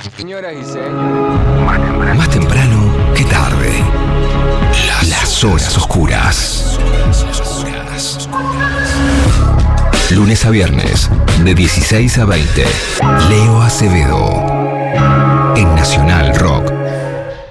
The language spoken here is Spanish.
Señoras y señores. Más temprano que tarde. Las horas oscuras. Lunes a viernes, de 16 a 20. Leo Acevedo. En Nacional Rock.